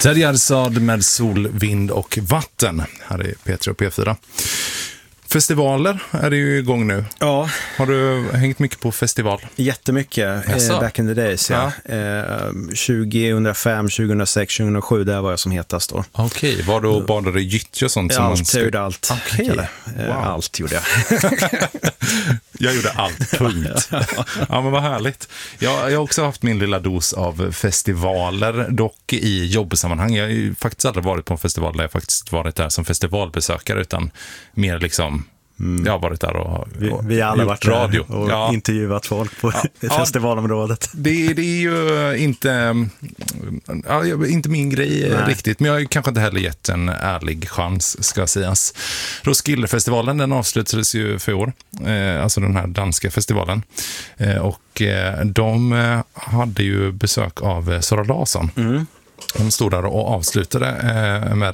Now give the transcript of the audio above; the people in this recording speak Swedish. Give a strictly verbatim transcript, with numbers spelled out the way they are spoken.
Ted Gärdestad med Sol, vind och vatten. Här är P tre och P fyra. Festivaler är det ju igång nu. Ja. Har du hängt mycket på festival? Jättemycket, eh, back in the days. Ja. Ja. Eh, tjugohundrafem, tjugohundrasex, tjugohundrasju, där var jag som hetast då. Okej, okay. Var då badade gyttja och sånt? Ja, som allt, man ska... jag gjorde allt. Okay. Eh, wow. Allt gjorde jag. Jag gjorde allt, punkt. Ja, men vad härligt. Jag, jag har också haft min lilla dos av festivaler, dock i jobbsammanhang. Jag har ju faktiskt aldrig varit på en festival där jag faktiskt varit där som festivalbesökare, utan mer liksom... Mm. Jag har varit där och, och vi, vi har alla varit radio och ja. intervjuat folk på ja. festivalområdet. Det, det är ju inte, ja, inte min grej. Nej. Riktigt, men jag har kanske inte heller gett en ärlig chans, ska sägas. Roskildefestivalen, den avslutades ju för år, eh, alltså den här danska festivalen. Eh, och eh, de hade ju besök av Sara Larsson. Mm. Hon stod där och avslutade eh, med